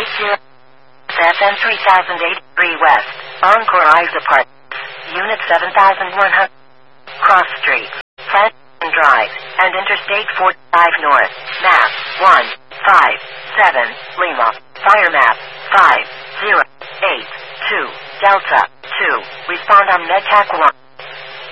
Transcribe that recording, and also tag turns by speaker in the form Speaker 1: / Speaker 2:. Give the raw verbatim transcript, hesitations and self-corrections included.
Speaker 1: eight zero F M three thousand eighty-three West, Encore Eyes Apartments, Unit seven thousand one hundred, Cross Street, Franklin Drive, and Interstate forty-five North, map one five seven, Lima, fire map five zero eight two, Delta two, respond on MedTac one.